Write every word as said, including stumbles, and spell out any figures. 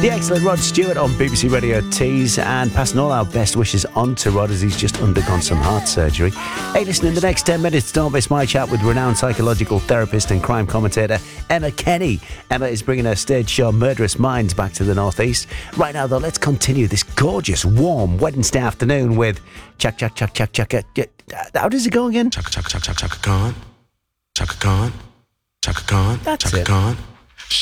The excellent Rod Stewart on B B C Radio Tees, and passing all our best wishes on to Rod as he's just undergone some heart surgery. Hey, listen, in the next ten minutes, don't miss my chat with renowned psychological therapist and crime commentator Emma Kenny. Emma is bringing her stage show Murderous Minds back to the Northeast. Right now, though, let's continue this gorgeous, warm Wednesday afternoon with Chuck, Chuck, Chuck, Chuck, Chuck. How does it go again? Chaka, chaka, chaka, chaka, Khan. Chaka Khan. Chaka Khan. That's Chaka it. Khan.